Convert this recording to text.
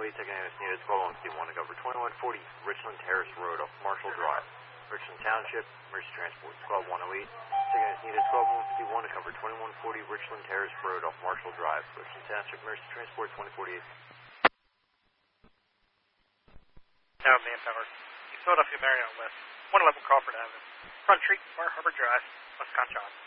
taking units needed 12-151 to cover 2140 Richland Terrace Road off Marshall Drive. Richland Township, Emergency Transport 12108, taking units needed 12-151 to cover 2140 Richland Terrace Road off Marshall Drive. Richland Township, Emergency Transport 2048. Tower Manpower, Philadelphia Marriott West, 111 Crawford Avenue, Front Street, Bar Harbor Drive, West Conchon.